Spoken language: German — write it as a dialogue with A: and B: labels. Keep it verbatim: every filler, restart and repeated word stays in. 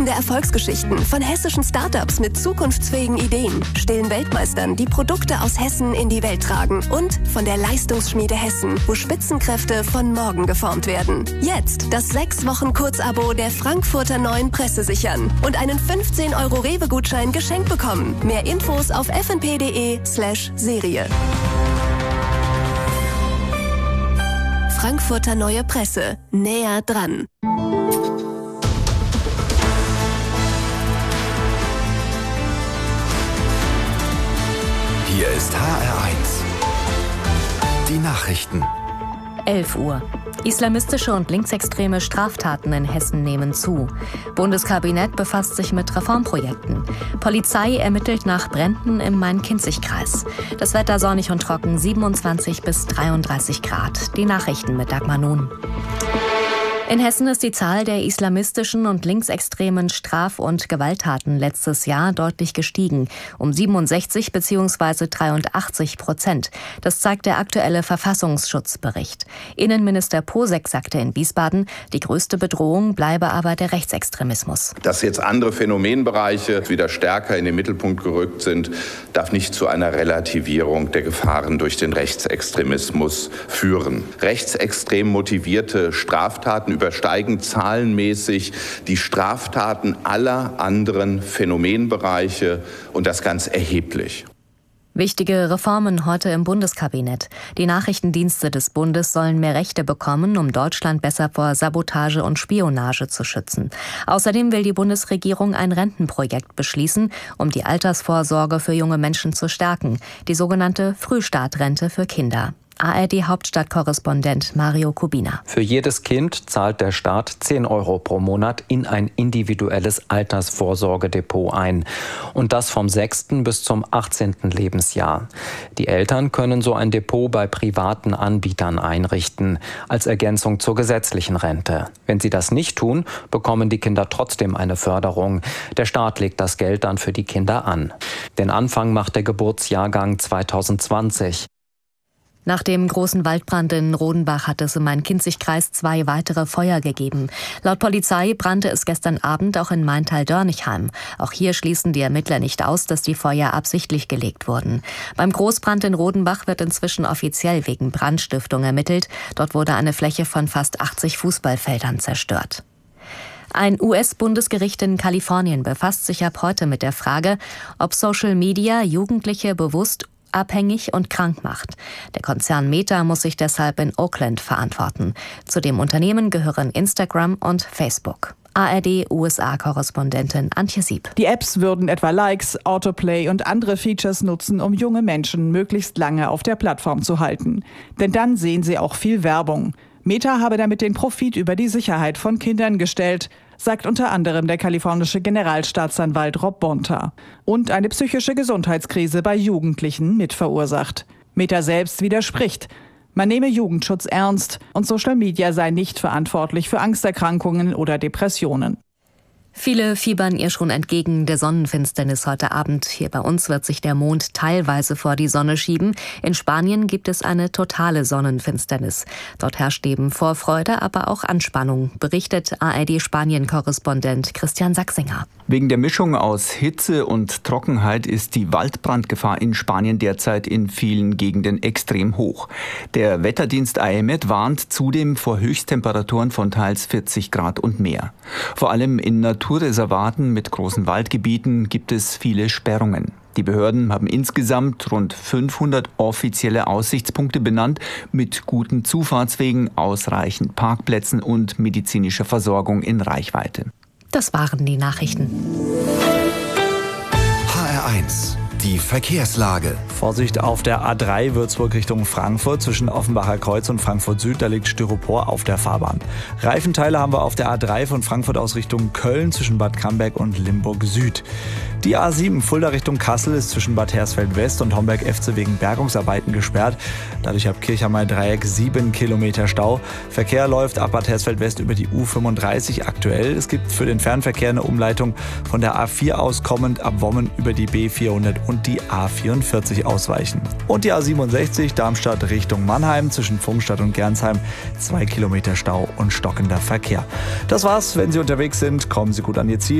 A: Beeindruckende Erfolgsgeschichten von hessischen Startups mit zukunftsfähigen Ideen, stillen Weltmeistern, die Produkte aus Hessen in die Welt tragen, und von der Leistungsschmiede Hessen, wo Spitzenkräfte von morgen geformt werden. Jetzt das sechs Wochen Kurzabo der Frankfurter Neuen Presse sichern und einen fünfzehn Euro Rewe-Gutschein geschenkt bekommen. Mehr Infos auf f n p punkt d e slash Serie. Frankfurter Neue Presse. Näher dran.
B: Hier ist H R eins. Die Nachrichten.
C: elf Uhr. Islamistische und linksextreme Straftaten in Hessen nehmen zu. Bundeskabinett befasst sich mit Reformprojekten. Polizei ermittelt nach Bränden im Main-Kinzig-Kreis. Das Wetter sonnig und trocken, siebenundzwanzig bis dreiunddreißig Grad. Die Nachrichten mit Dagmar Nun. In Hessen ist die Zahl der islamistischen und linksextremen Straf- und Gewalttaten letztes Jahr deutlich gestiegen, um siebenundsechzig bzw. dreiundachtzig Prozent. Das zeigt der aktuelle Verfassungsschutzbericht. Innenminister Posek sagte in Wiesbaden, die größte Bedrohung bleibe aber der Rechtsextremismus.
D: Dass jetzt andere Phänomenbereiche wieder stärker in den Mittelpunkt gerückt sind, darf nicht zu einer Relativierung der Gefahren durch den Rechtsextremismus führen. Rechtsextrem motivierte Straftaten übersteigen zahlenmäßig die Straftaten aller anderen Phänomenbereiche, und das ganz erheblich.
C: Wichtige Reformen heute im Bundeskabinett. Die Nachrichtendienste des Bundes sollen mehr Rechte bekommen, um Deutschland besser vor Sabotage und Spionage zu schützen. Außerdem will die Bundesregierung ein Rentenprojekt beschließen, um die Altersvorsorge für junge Menschen zu stärken, die sogenannte Frühstartrente für Kinder. A R D-Hauptstadtkorrespondent Mario Kubina.
E: Für jedes Kind zahlt der Staat zehn Euro pro Monat in ein individuelles Altersvorsorgedepot ein. Und das vom sechsten bis zum achtzehnten Lebensjahr. Die Eltern können so ein Depot bei privaten Anbietern einrichten, als Ergänzung zur gesetzlichen Rente. Wenn sie das nicht tun, bekommen die Kinder trotzdem eine Förderung. Der Staat legt das Geld dann für die Kinder an. Den Anfang macht der Geburtsjahrgang zweitausendzwanzig.
C: Nach dem großen Waldbrand in Rodenbach hat es im Main-Kinzig-Kreis zwei weitere Feuer gegeben. Laut Polizei brannte es gestern Abend auch in Maintal-Dörnichheim. Auch hier schließen die Ermittler nicht aus, dass die Feuer absichtlich gelegt wurden. Beim Großbrand in Rodenbach wird inzwischen offiziell wegen Brandstiftung ermittelt. Dort wurde eine Fläche von fast achtzig Fußballfeldern zerstört. Ein U S-Bundesgericht in Kalifornien befasst sich ab heute mit der Frage, ob Social Media Jugendliche bewusst abhängig und krank macht. Der Konzern Meta muss sich deshalb in Oakland verantworten. Zu dem Unternehmen gehören Instagram und Facebook. A R D-U S A-Korrespondentin Antje Sieb.
F: Die Apps würden etwa Likes, Autoplay und andere Features nutzen, um junge Menschen möglichst lange auf der Plattform zu halten. Denn dann sehen sie auch viel Werbung. Meta habe damit den Profit über die Sicherheit von Kindern gestellt, sagt unter anderem der kalifornische Generalstaatsanwalt Rob Bonta. Und eine psychische Gesundheitskrise bei Jugendlichen mit verursacht. Meta selbst widerspricht. Man nehme Jugendschutz ernst und Social Media sei nicht verantwortlich für Angsterkrankungen oder Depressionen.
C: Viele fiebern ihr schon entgegen der Sonnenfinsternis heute Abend. Hier bei uns wird sich der Mond teilweise vor die Sonne schieben. In Spanien gibt es eine totale Sonnenfinsternis. Dort herrscht neben Vorfreude aber auch Anspannung, berichtet A R D-Spanien-Korrespondent Christian Sachsinger.
G: Wegen der Mischung aus Hitze und Trockenheit ist die Waldbrandgefahr in Spanien derzeit in vielen Gegenden extrem hoch. Der Wetterdienst A E M E T warnt zudem vor Höchsttemperaturen von teils vierzig Grad und mehr. Vor allem in Naturreservaten mit großen Waldgebieten gibt es viele Sperrungen. Die Behörden haben insgesamt rund fünfhundert offizielle Aussichtspunkte benannt, mit guten Zufahrtswegen, ausreichend Parkplätzen und medizinischer Versorgung in Reichweite.
C: Das waren die Nachrichten.
B: H R eins. Die Verkehrslage.
H: Vorsicht auf der A drei Würzburg Richtung Frankfurt zwischen Offenbacher Kreuz und Frankfurt Süd. Da liegt Styropor auf der Fahrbahn. Reifenteile haben wir auf der A drei von Frankfurt aus Richtung Köln zwischen Bad Camberg und Limburg Süd. Die A sieben Fulda Richtung Kassel ist zwischen Bad Hersfeld West und Homberg-Efze wegen Bergungsarbeiten gesperrt. Dadurch hat Kirchheimer Dreieck sieben Kilometer Stau. Verkehr läuft ab Bad Hersfeld West über die U fünfunddreißig aktuell. Es gibt für den Fernverkehr eine Umleitung von der A vier aus kommend ab Wommen über die B vierhundert und die A vierundvierzig ausweichen. Und die A siebenundsechzig Darmstadt Richtung Mannheim zwischen Pfungstadt und Gernsheim zwei Kilometer Stau und stockender Verkehr. Das war's. Wenn Sie unterwegs sind, kommen Sie gut an Ihr Ziel.